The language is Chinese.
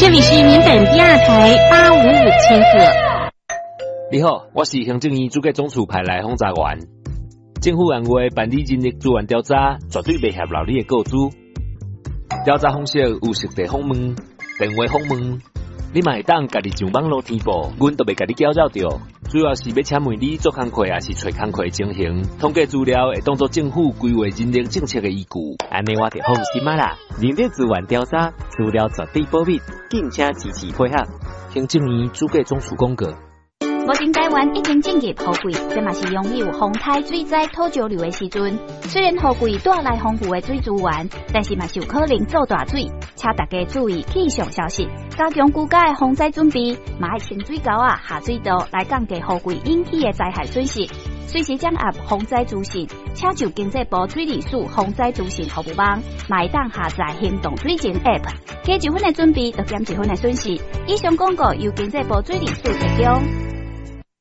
这里是民本第二台855千赫。 你好，我是行政院主计总处派来轰炸员。政府按话办理人力资源调查，绝对袂泄露你的个资。调查方式有实地访问、电话访问，你嘛会当家己上网络填报，阮都袂甲你搅扰着。主要是要请问你做工课还是找工课的情形，统计资料会当作政府规划人力政策的依据。 安尼我就放心啦。人力资源调查资料绝对保密，敬请支持配合。 行政院主计总处公告。 目前台湾已经进入雨季，这嘛是拥有风台水灾土石流的时阵。虽然雨季带来丰富的水资源，但是嘛是有可能造大水，请大家注意气象消息，加强居家的防灾准备，嘛爱清水沟下水道来降低雨季引起的灾害损失。随时掌握防灾资讯，请就经济部水利署防灾资讯服务网，嘛会当下载行动水情 App， 加一分的准备，就减一分的损失。以上广告由经济部水利署提供。